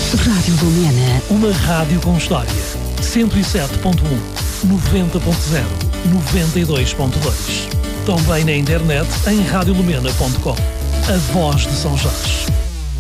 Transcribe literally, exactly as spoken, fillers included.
Rádio Lumena. Uma rádio com história. cento e sete ponto um, noventa ponto zero, noventa e dois ponto dois. Também na internet em rádio lumena ponto com. A voz de São Jorge.